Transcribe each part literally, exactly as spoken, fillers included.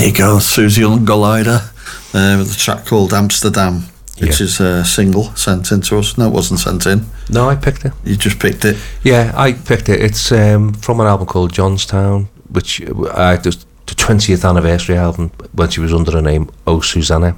There you go, Susie Ungolider, uh, with a track called Amsterdam, which Yeah. is a single sent in to us. No, it wasn't sent in. No, I picked it. You just picked it. Yeah, I picked it. It's um, from an album called Johnstown, which I just the twentieth anniversary album when she was under the name Oh Susanna.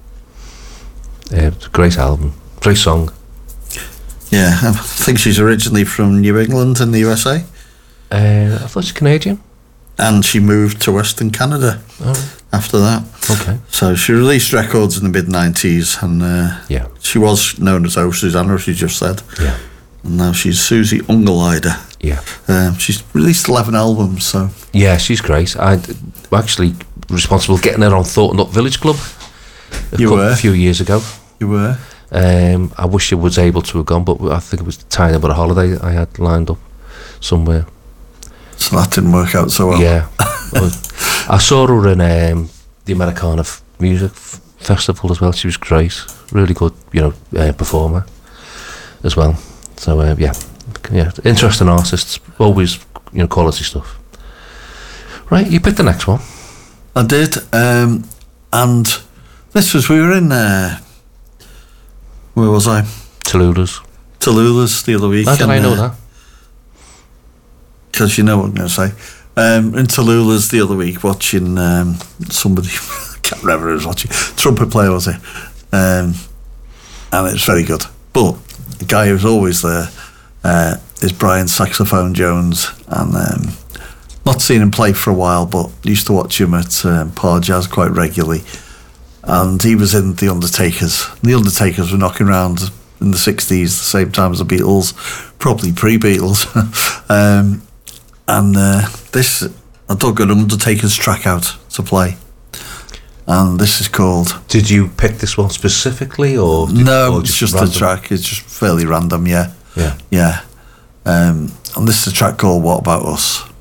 Uh, it's a great album, great song. Yeah, I think she's originally from New England in the U S A. Uh, I thought she's Canadian. And she moved to Western Canada Oh, after that. okay. So she released records in the mid nineties, and uh, Yeah, she was known as Oh Susanna, as you just said. yeah, And now she's Susie Ungolider. yeah. Um, she's released eleven albums, so Yeah, she's great. I'm actually responsible for getting her on Thornton Up Village Club a, You cou- were? a few years ago. you were. Um, I wish I was able to have gone, but I think it was tying up with a holiday I had lined up somewhere. So that didn't work out so well. Yeah. I, I saw her in um, the Americana F- Music F- Festival as well. She was great. Really good, you know, uh, performer as well. So, uh, yeah. Yeah, interesting artists. Always, you know, quality stuff. Right, you picked the next one. I did. Um, and this was, we were in, uh, where was I? Tallulah's. Tallulah's the other week. How did I know that? Because you know what I'm going to say. Um, in Tallulah's the other week watching um, somebody, I can't remember who I was watching, trumpet player was it? Um, and it's very good. But the guy who's always there uh, is Brian Saxophone Jones, and um, not seen him play for a while, but used to watch him at um, Par Jazz quite regularly. And he was in The Undertakers. The Undertakers were knocking around in the sixties, the same time as the Beatles, probably pre-Beatles. um, and uh, this, I dug an Undertakers track out to play. And this is called... Did you pick this one specifically, or did, No, or it's just random? a track. It's just fairly random, yeah. Yeah. Yeah. Um, and this is a track called What About Us?